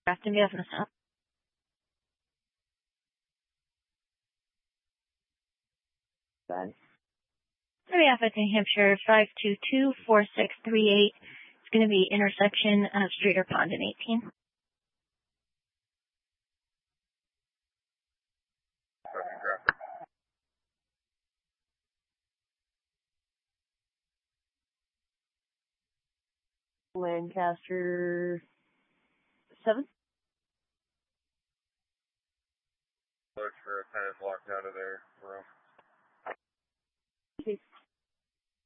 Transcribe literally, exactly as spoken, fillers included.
Grafton, we have an assault. Bad. We have at New Hampshire five two two, four six three eight. It's going to be intersection of Streeter Pond and eighteen. Lancaster seven. Look for a tenant locked out of their room.